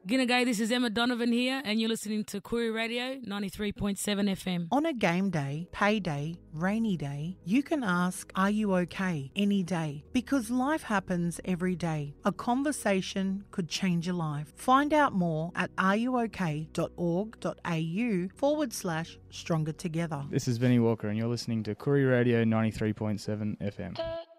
G'day, this is Emma Donovan here, and you're listening to Koori Radio 93.7 FM. On a game day, payday, rainy day, you can ask, "Are you okay?" any day, because life happens every day. A conversation could change your life. Find out more at areyook.org.au/stronger together. This is Benny Walker, and you're listening to Koori Radio 93.7 FM.